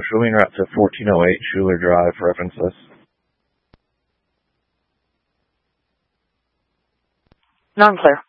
show me en route to 1408 Schuler Drive, reference this. Non-clear.